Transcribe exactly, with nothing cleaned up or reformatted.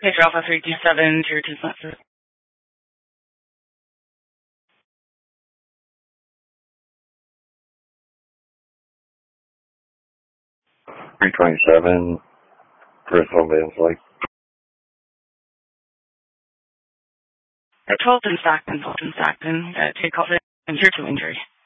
Picture Alpha three two seven, tier two sensor. three twenty-seven, Bristol Man's Lake. twelve in Stockton, twelve in Stockton, uh, take off in tier two injury.